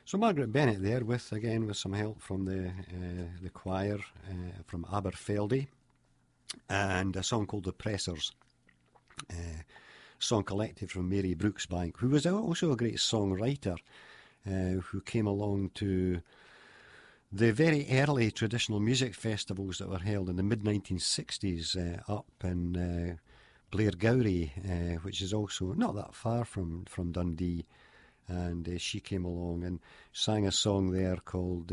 So Margaret Bennett there with some help from the choir from Aberfeldy, and a song called The Pressers, song collected from Mary Brooksbank, who was also a great songwriter, who came along to the very early traditional music festivals that were held in the mid-1960s up in Blairgowrie, which is also not that far from Dundee. And she came along and sang a song there called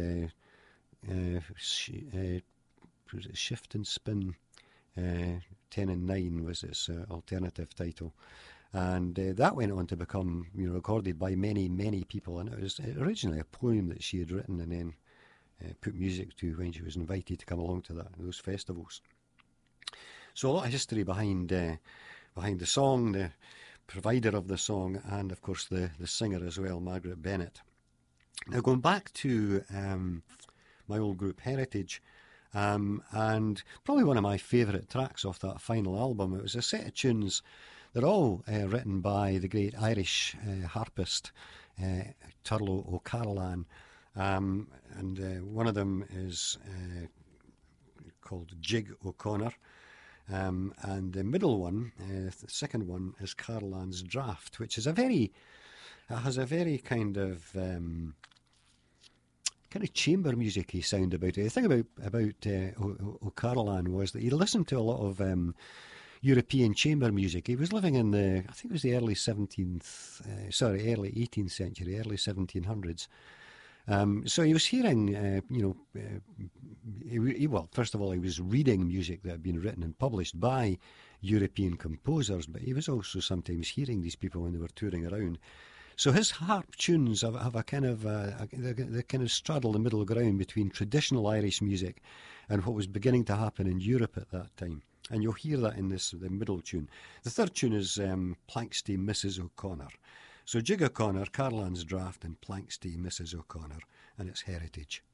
Shift and Spin. 10 and 9 was its alternative title. And that went on to become recorded by many, many people. And it was originally a poem that she had written and then put music to when she was invited to come along to those festivals. So a lot of history behind the song, the provider of the song, and of course the singer as well, Margaret Bennett. Now going back to my old group Heritage, and probably one of my favourite tracks off that final album, it was a set of tunes. They're all written by the great Irish harpist Turlough O'Carolan, and one of them is called Jig O'Connor. And the middle one, the second one, is Carolan's Draft, which is has a very kind of chamber music-y sound about it. The thing about O'Carolan was that he listened to a lot of European chamber music. He was living in the early 18th century, early 1700s. So he was hearing, first of all, he was reading music that had been written and published by European composers, but he was also sometimes hearing these people when they were touring around. So his harp tunes have a kind of, they kind of straddle the middle ground between traditional Irish music and what was beginning to happen in Europe at that time. And you'll hear that in the middle tune. The third tune is Planxty Mrs. O'Connor. So Jig O'Connor, Carolan's Draft, and Planxty Mrs. O'Connor, and it's Heritage.